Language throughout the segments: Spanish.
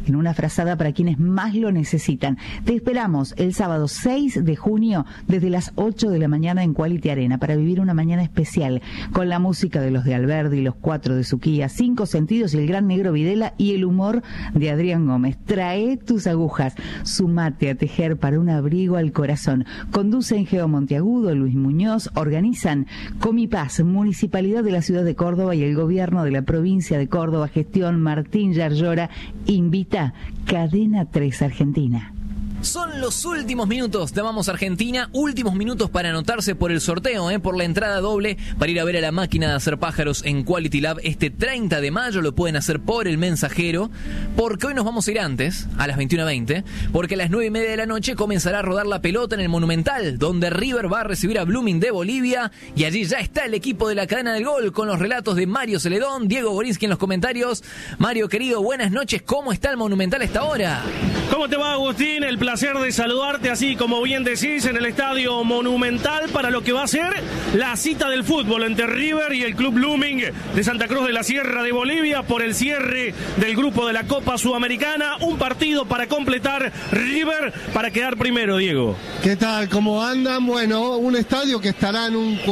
en una frazada para quienes más lo necesitan. Te esperamos el sábado 6 de junio desde las 8 de la mañana en Quality Arena para vivir una mañana especial con la música de los de Alberdi, los 4 de Suquía, 5 Sentidos y el Gran Negro Videla y el humor de Adrián Gómez. Trae tus agujas, sumate a tejer para un abrigo al corazón. Conducen Geo Monteagudo, Luis Muñoz, organizan Comipaz, Municipalidad de la Ciudad de Córdoba y el Gobierno de la Provincia de Córdoba, gestión Martín Yarlora, invita Cadena 3 Argentina. Son los últimos minutos de Vamos Argentina, últimos minutos para anotarse por el sorteo, por la entrada doble, para ir a ver a la máquina de hacer pájaros en Quality Lab este 30 de mayo, lo pueden hacer por el mensajero, porque hoy nos vamos a ir antes, a las 21:20, porque a las 9:30 de la noche comenzará a rodar la pelota en el Monumental, donde River va a recibir a Blooming de Bolivia, y allí ya está el equipo de la cadena del gol, con los relatos de Mario Celedón, Diego Borinsky en los comentarios. Mario, querido, buenas noches, ¿cómo está el Monumental a esta hora? ¿Cómo te va, Agustín? El placer de saludarte, así como bien decís, en el Estadio Monumental para lo que va a ser la cita del fútbol entre River y el Club Blooming de Santa Cruz de la Sierra de Bolivia por el cierre del grupo de la Copa Sudamericana. Un partido para completar River para quedar primero, Diego. ¿Qué tal? ¿Cómo andan? Bueno, un estadio que estará en un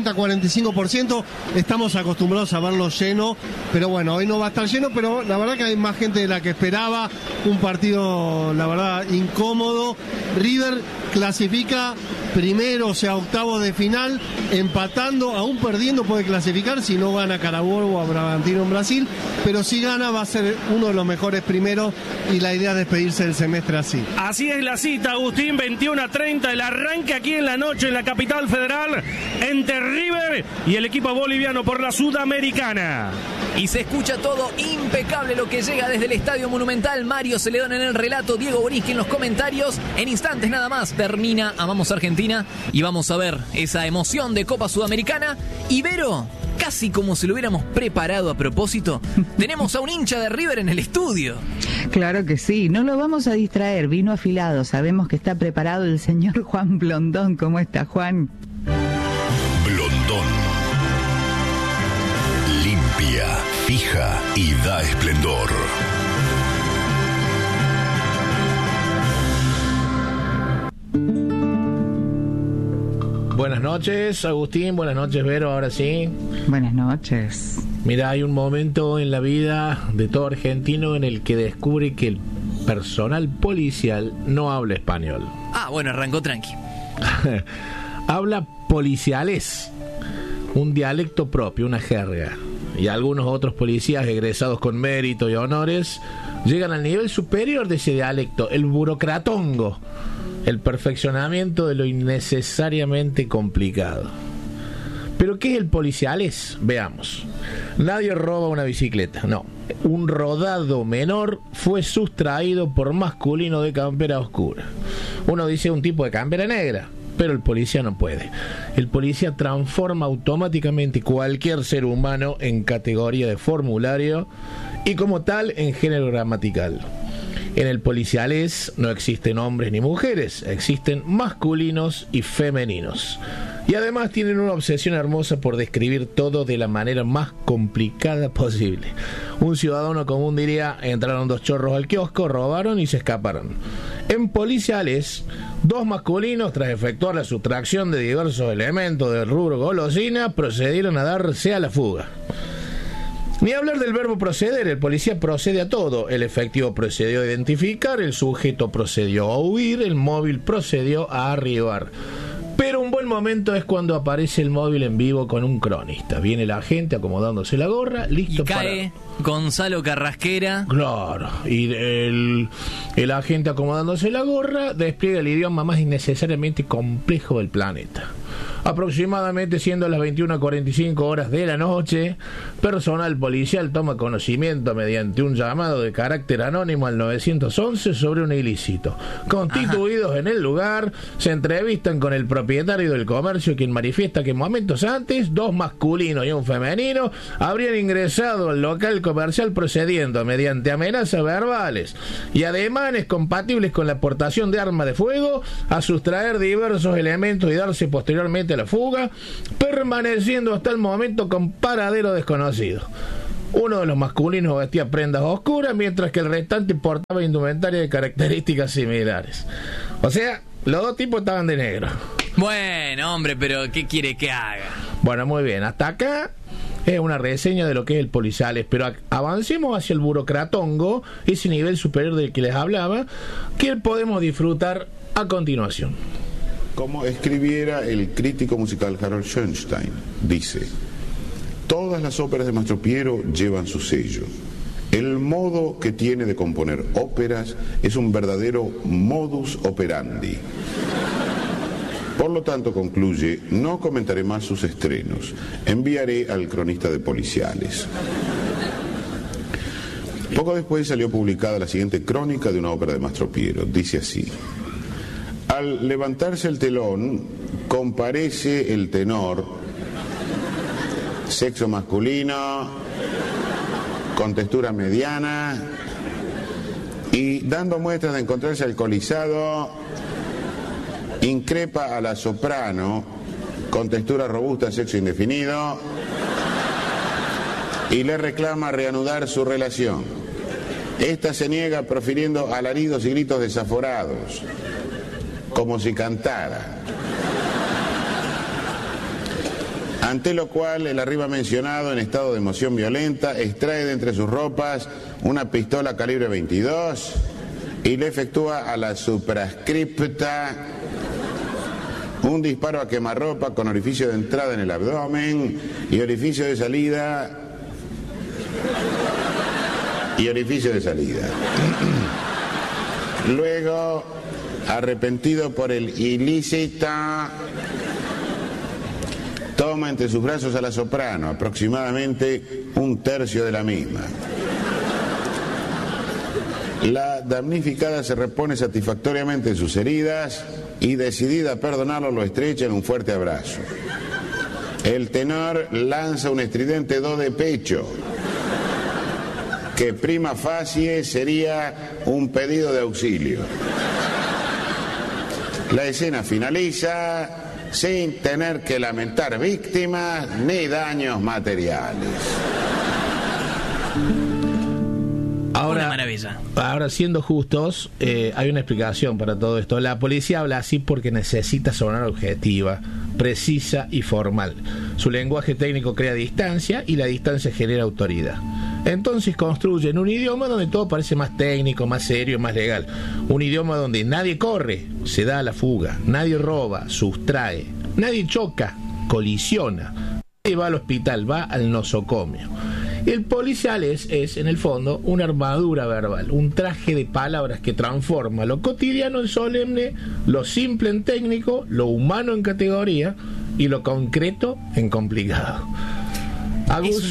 40-45%. Estamos acostumbrados a verlo lleno, pero bueno, hoy no va a estar lleno, pero la verdad que hay más gente de la que esperaba. Un partido, la verdad, incómodo. River clasifica primero, o sea, octavos de final, empatando, aún perdiendo puede clasificar si no gana Carabobo o a Bragantino en Brasil, pero si gana va a ser uno de los mejores primeros y la idea es despedirse del semestre así. Así es la cita, Agustín, 21:30, el arranque aquí en la noche en la capital federal entre River y el equipo boliviano por la Sudamericana. Y se escucha todo impecable lo que llega desde el Estadio Monumental. Mario Celedón en el relato, Diego Borinsky en los comentarios. En instantes nada más termina Amamos Argentina y vamos a ver esa emoción de Copa Sudamericana. Y Vero, casi como si lo hubiéramos preparado a propósito, tenemos a un hincha de River en el estudio. Claro que sí, no lo vamos a distraer, vino afilado, sabemos que está preparado el señor Juan Blondón. ¿Cómo está, Juan? Blondón. Limpia, fija y da esplendor. Buenas noches, Agustín. Buenas noches, Vero. Ahora sí. Buenas noches. Mira, hay un momento en la vida de todo argentino en el que descubre que el personal policial no habla español. Ah, bueno, arrancó tranqui. Habla policiales, un dialecto propio, una jerga. Y algunos otros policías egresados con mérito y honores llegan al nivel superior de ese dialecto, el burocratongo, el perfeccionamiento de lo innecesariamente complicado. ¿Pero qué es el policiales? Veamos. Nadie roba una bicicleta, no. Un rodado menor fue sustraído por masculino de campera oscura. Uno dice un tipo de campera negra, pero el policía no puede. El policía transforma automáticamente cualquier ser humano en categoría de formulario y como tal en género gramatical. En el policiales no existen hombres ni mujeres, existen masculinos y femeninos. Y además tienen una obsesión hermosa por describir todo de la manera más complicada posible. Un ciudadano común diría: entraron dos chorros al kiosco, robaron y se escaparon. En policiales, dos masculinos, tras efectuar la sustracción de diversos elementos del rubro golosina, procedieron a darse a la fuga. Ni hablar del verbo proceder, el policía procede a todo. El efectivo procedió a identificar, el sujeto procedió a huir, el móvil procedió a arribar. Pero un buen momento es cuando aparece el móvil en vivo con un cronista. Viene la gente acomodándose la gorra, listo y cae para... Gonzalo Carrasquera. Claro, y el agente acomodándose la gorra despliega el idioma más innecesariamente complejo del planeta. Aproximadamente siendo las 21:45 horas de la noche, personal policial toma conocimiento mediante un llamado de carácter anónimo al 911 sobre un ilícito. Constituidos en el lugar, se entrevistan con el propietario del comercio, quien manifiesta que momentos antes, dos masculinos y un femenino habrían ingresado al local comercial procediendo mediante amenazas verbales y ademanes compatibles con la aportación de arma de fuego a sustraer diversos elementos y darse posteriormente a la fuga, permaneciendo hasta el momento con paradero desconocido. Uno de los masculinos vestía prendas oscuras, mientras que el restante portaba indumentaria de características similares. O sea, los dos tipos estaban de negro. Bueno, hombre, pero ¿qué quiere que haga? Bueno, muy bien, hasta acá es una reseña de lo que es el Policiales, pero avancemos hacia el burocratongo, ese nivel superior del que les hablaba, que podemos disfrutar a continuación. Como escribiera el crítico musical Harold Schoenstein, dice: todas las óperas de Mastro Piero llevan su sello. El modo que tiene de componer óperas es un verdadero modus operandi. Por lo tanto, concluye, no comentaré más sus estrenos. Enviaré al cronista de Policiales. Poco después salió publicada la siguiente crónica de una ópera de Mastro Piero. Dice así: al levantarse el telón, comparece el tenor, sexo masculino, con textura mediana, y dando muestras de encontrarse alcoholizado, increpa a la soprano, con textura robusta, sexo indefinido, y le reclama reanudar su relación. Esta se niega profiriendo alaridos y gritos desaforados, como si cantara. Ante lo cual, el arriba mencionado, en estado de emoción violenta, extrae de entre sus ropas una pistola calibre 22 y le efectúa a la suprascripta un disparo a quemarropa con orificio de entrada en el abdomen y orificio de salida. Luego, arrepentido por el ilícito, toma entre sus brazos a la soprano, aproximadamente un tercio de la misma. La damnificada se repone satisfactoriamente de sus heridas y, decidida a perdonarlo, lo estrecha en un fuerte abrazo. El tenor lanza un estridente do de pecho, que prima facie sería un pedido de auxilio. La escena finaliza sin tener que lamentar víctimas ni daños materiales. Una maravilla. Ahora, siendo justos, hay una explicación para todo esto. La policía habla así porque necesita sonar objetiva, precisa y formal. Su lenguaje técnico crea distancia y la distancia genera autoridad. Entonces construyen un idioma donde todo parece más técnico, más serio, más legal. Un idioma donde nadie corre, se da a la fuga, nadie roba, sustrae, nadie choca, colisiona, nadie va al hospital, va al nosocomio. El policial es, en el fondo, una armadura verbal, un traje de palabras que transforma lo cotidiano en solemne, lo simple en técnico, lo humano en categoría y lo concreto en complicado. Agus,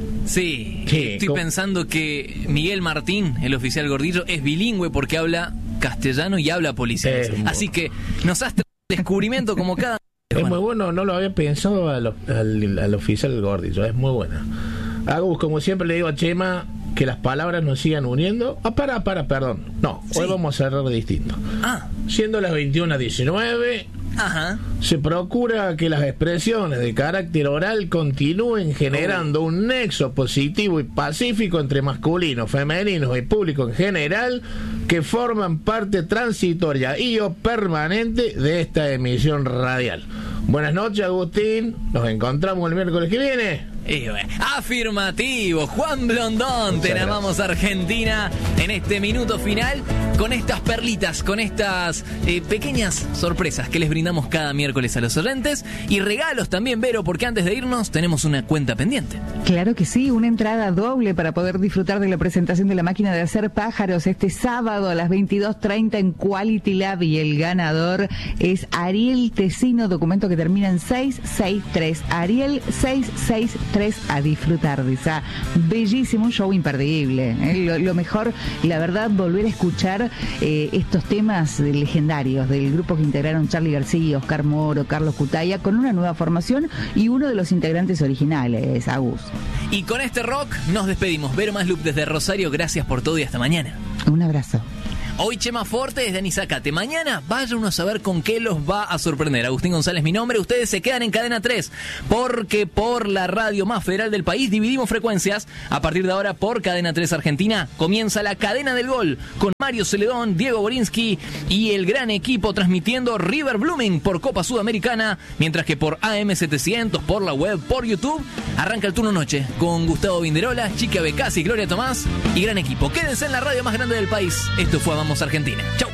Sí, estoy pensando que Miguel Martín, el oficial Gordillo, es bilingüe porque habla castellano y habla policial. Así que nos has traído el descubrimiento como cada... Es muy bueno, no lo había pensado al oficial Gordillo, es muy buena. Agus, como siempre le digo a Chema, que las palabras nos sigan uniendo. Perdón. No, hoy vamos a hacerlo distinto. Siendo las 21:19... Ajá. Se procura que las expresiones de carácter oral continúen generando un nexo positivo y pacífico entre masculinos, femeninos y público en general, que forman parte transitoria y o permanente de esta emisión radial. Buenas noches, Agustín. Nos encontramos el miércoles que viene. Afirmativo, Juan Blondón, te amamos Argentina en este minuto final con estas perlitas, con estas pequeñas sorpresas que les brindamos cada miércoles a los oyentes y regalos también, Vero, porque antes de irnos tenemos una cuenta pendiente. Claro que sí, una entrada doble para poder disfrutar de la presentación de la máquina de hacer pájaros este sábado a las 22:30 en Quality Lab, y el ganador es Ariel Tesino, documento que termina en 663. Ariel 663, a disfrutar de esa bellísimo show imperdible. Lo mejor, la verdad, volver a escuchar estos temas legendarios del grupo que integraron Charly García, Oscar Moro, Carlos Cutaya, con una nueva formación y uno de los integrantes originales, Agus. Y con este rock nos despedimos. Vero Maslup desde Rosario, gracias por todo y hasta mañana. Un abrazo. Hoy Chema Forte desde Anisacate. Mañana vaya uno a saber con qué los va a sorprender. Agustín González, mi nombre. Ustedes se quedan en Cadena 3 porque por la radio más federal del país dividimos frecuencias. A partir de ahora por Cadena 3 Argentina comienza la Cadena del Gol con Mario Celedón, Diego Borinsky y el gran equipo transmitiendo River Blooming por Copa Sudamericana, mientras que por AM700, por la web, por YouTube, arranca el turno noche con Gustavo Vinderola, Chiqui Abecasi, Gloria Tomás y gran equipo. Quédense en la radio más grande del país. Esto fue Vamos Argentina. Chau.